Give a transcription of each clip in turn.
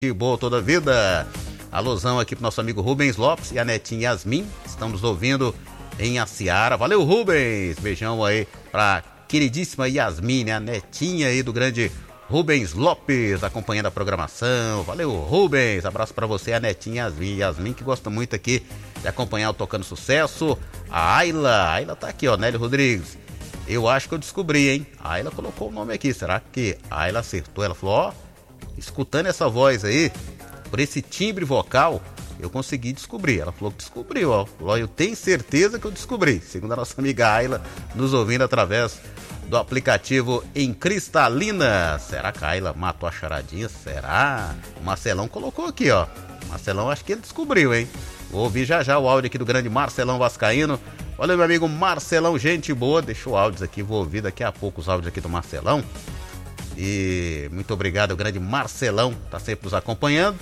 Que boa toda a vida. Alusão aqui pro nosso amigo Rubens Lopes e a netinha Yasmin. Estamos ouvindo em Aciara. Valeu, Rubens. Beijão aí pra queridíssima Yasmin, né? A netinha aí do grande Rubens Lopes, acompanhando a programação. Valeu, Rubens. Abraço pra você, a netinha Yasmin. Yasmin que gosta muito aqui de acompanhar o Tocando Sucesso. A Ayla tá aqui, ó, Nélio Rodrigues. Eu acho que eu descobri, hein? A Ayla colocou o nome aqui. Será que a Ayla acertou? Ela falou, ó, escutando essa voz aí, por esse timbre vocal, eu consegui descobrir. Ela falou que descobriu, ó. Eu tenho certeza que eu descobri. Segundo a nossa amiga Ayla, nos ouvindo através do aplicativo em Cristalina. Será que a Ayla matou a charadinha? Será? O Marcelão colocou aqui, ó. Marcelão, acho que ele descobriu, hein? Vou ouvir já o áudio aqui do grande Marcelão Vascaíno. Olha, meu amigo Marcelão, gente boa. Deixa o áudio aqui, vou ouvir daqui a pouco os áudios aqui do Marcelão. E muito obrigado ao grande Marcelão, tá sempre nos acompanhando.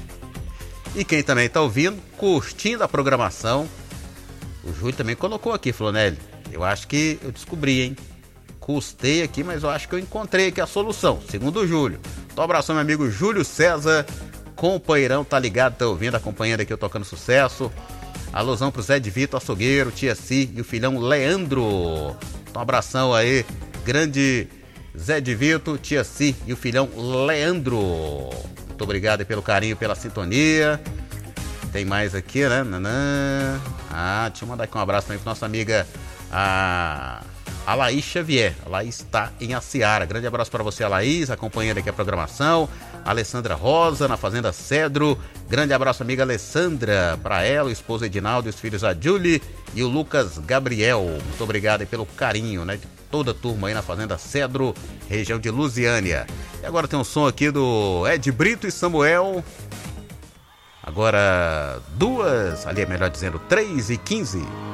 E quem também tá ouvindo, curtindo a programação, o Júlio também colocou aqui, falou, Nélio, eu acho que eu descobri, hein? Custei aqui, mas eu acho que eu encontrei aqui a solução, segundo o Júlio. Então, abração, meu amigo Júlio César, companheirão, tá ligado, tá ouvindo, acompanhando aqui o Tocando Sucesso. Alusão pro Zé de Vitor, açougueiro, tia Si e o filhão Leandro. Então, abração aí, grande Zé de Vitor, tia Si e o filhão Leandro. Muito obrigado pelo carinho, pela sintonia. Tem mais aqui, né? Deixa eu mandar aqui um abraço também pra nossa amiga a Laís Xavier. A Laís está em Aciara. Grande abraço para você, a Laís, acompanhando aqui a programação. A Alessandra Rosa, na Fazenda Cedro. Grande abraço, amiga Alessandra, para ela, o esposo Edinaldo, os filhos a Julie e o Lucas Gabriel. Muito obrigado pelo carinho, né? De toda a turma aí na Fazenda Cedro, região de Lusiânia. E agora tem um som aqui do Ed Brito e Samuel. Agora 3h15.